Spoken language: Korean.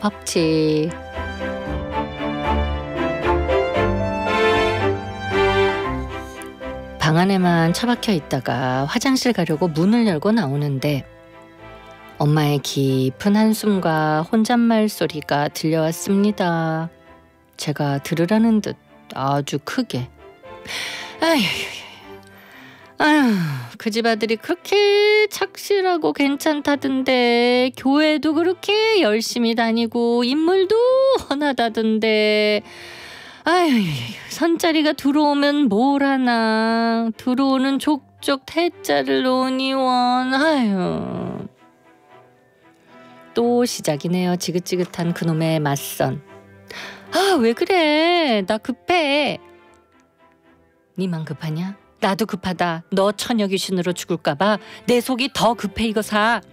법칙. 방 안에만 처박혀 있다가 화장실 가려고 문을 열고 나오는데 엄마의 깊은 한숨과 혼잣말 소리가 들려왔습니다. 제가 들으라는 듯 아주 크게. 아휴, 그 집 아들이 그렇게 착실하고 괜찮다던데, 교회도 그렇게 열심히 다니고 인물도 헌하다던데, 아휴, 선자리가 들어오면 뭘 하나. 들어오는 족족 태자를 놓으니 원. 아휴. 또 시작이네요. 지긋지긋한 그놈의 맞선. 아, 왜 그래? 나 급해. 니만 급하냐? 나도 급하다. 너 처녀 귀신으로 죽을까봐 내 속이 더 급해 이거사.